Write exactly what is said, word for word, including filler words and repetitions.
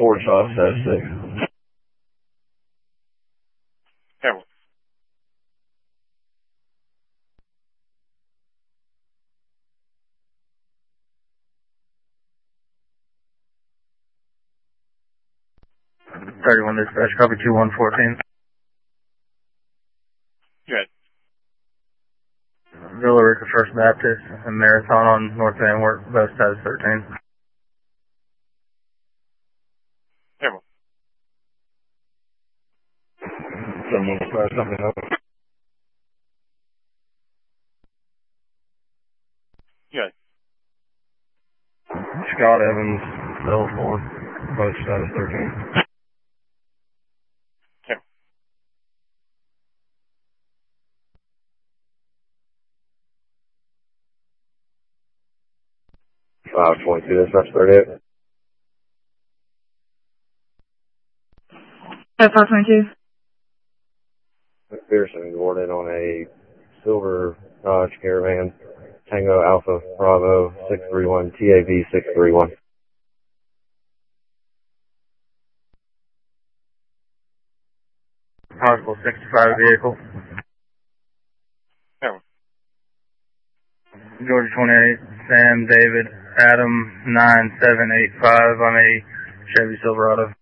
forty-five, status six. Careful. thirty-one dispatch, copy two one fourteen. Good. Villa Rica First Baptist and Marathon on North Van Wert, both status thirteen. Careful. Someone flash something up. Good. Scott Evans, L four, both status thirteen. Careful. five twenty-two, dispatch thirty-eight. five twenty-two. McPherson boarded on a silver Dodge Caravan, Tango Alpha Bravo six three one, T A V six three one. Possible sixty-five vehicle. Careful. Georgia twenty-eight, Sam David, Adam nine seven eight five on a Chevy Silverado.